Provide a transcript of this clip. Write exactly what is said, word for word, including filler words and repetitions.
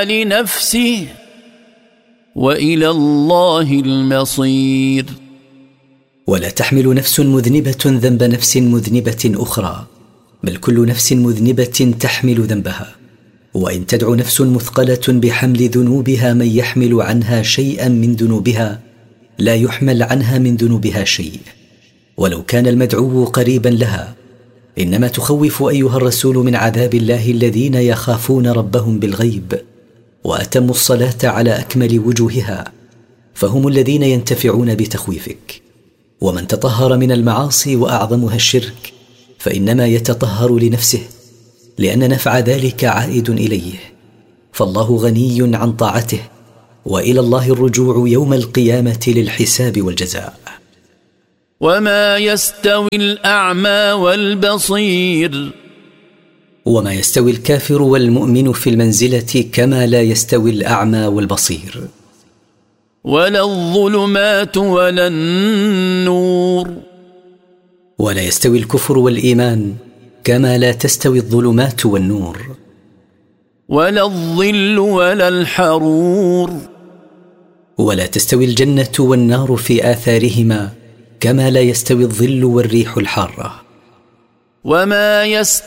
لنفسه وإلى الله المصير. ولا تحمل نفس مذنبة ذنب نفس مذنبة أخرى، بل كل نفس مذنبة تحمل ذنبها. وإن تدع نفس مثقلة بحمل ذنوبها من يحمل عنها شيئا من ذنوبها لا يحمل عنها من ذنوبها شيء، ولو كان المدعو قريبا لها. إنما تخوف أيها الرسول من عذاب الله الذين يخافون ربهم بالغيب وأتموا الصلاة على أكمل وجوهها، فهم الذين ينتفعون بتخويفك. ومن تطهر من المعاصي وأعظمها الشرك فإنما يتطهر لنفسه، لأن نفع ذلك عائد إليه، فالله غني عن طاعته، وإلى الله الرجوع يوم القيامة للحساب والجزاء. وما يستوي الأعمى والبصير. وما يستوي الكافر والمؤمن في المنزلة كما لا يستوي الأعمى والبصير. ولا الظلمات ولا النور. ولا يستوي الكفر والإيمان كما لا تستوي الظلمات والنور. ولا الظل ولا الحرور. ولا تستوي الجنة والنار في آثارهما كما لا يستوي الظل والريح الحارة. وما يستوي